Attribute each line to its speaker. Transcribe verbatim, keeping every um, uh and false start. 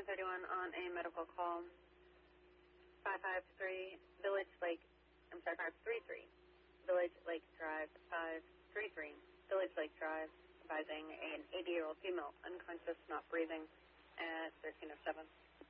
Speaker 1: thirty-one on a medical call. five five three Village Lake, I'm sorry, five three three Village Lake Drive, five three three Village Lake Drive, advising an eighty-year-old female unconscious, not breathing at thirteen oh seven.